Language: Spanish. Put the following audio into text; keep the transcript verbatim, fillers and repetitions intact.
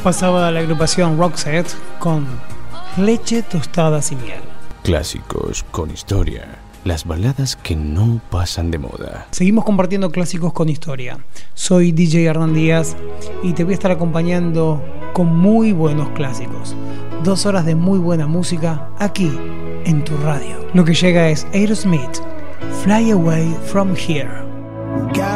Pasaba la agrupación Roxette con Leche, Tostadas y Miel. Clásicos con historia. Las baladas que no pasan de moda. Seguimos compartiendo clásicos con historia. Soy D J Hernán Díaz y te voy a estar acompañando con muy buenos clásicos. Dos horas de muy buena música aquí en tu radio. Lo que llega es Aerosmith, Fly Away From Here.